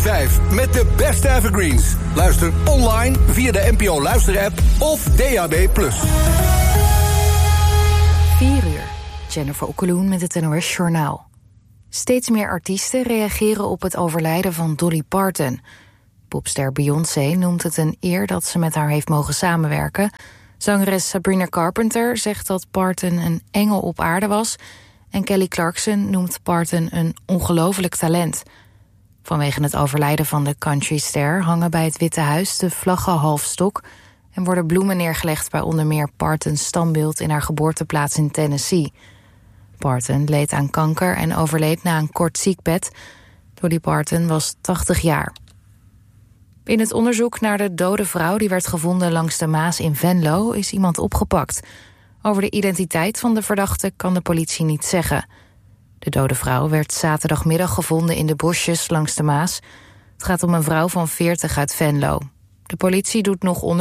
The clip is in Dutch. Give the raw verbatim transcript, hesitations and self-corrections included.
vijf met de beste evergreens. Luister online via de N P O Luisterapp of D A B plus. vier uur. Jennifer Okkeloen met het N O S Journaal. Steeds meer artiesten reageren op het overlijden van Dolly Parton. Popster Beyoncé noemt het een eer dat ze met haar heeft mogen samenwerken. Zangeres Sabrina Carpenter zegt dat Parton een engel op aarde was. En Kelly Clarkson noemt Parton een ongelooflijk talent. Vanwege het overlijden van de countryster hangen bij het Witte Huis de vlaggen halfstok en worden bloemen neergelegd bij onder meer Partons standbeeld in haar geboorteplaats in Tennessee. Parton leed aan kanker en overleed na een kort ziekbed. Dolly Parton was tachtig jaar. In het onderzoek naar de dode vrouw die werd gevonden langs de Maas in Venlo is iemand opgepakt. Over de identiteit van de verdachte kan de politie niet zeggen. De dode vrouw werd zaterdagmiddag gevonden in de bosjes langs de Maas. Het gaat om een vrouw van veertig uit Venlo. De politie doet nog onderzoek